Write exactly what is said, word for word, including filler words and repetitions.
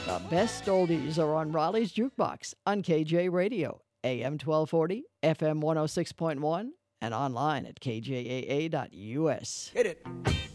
The best oldies are on Raleigh's Jukebox on K J Radio, A M twelve forty, F M one oh six point one, and online at K J A A dot U S. Hit it.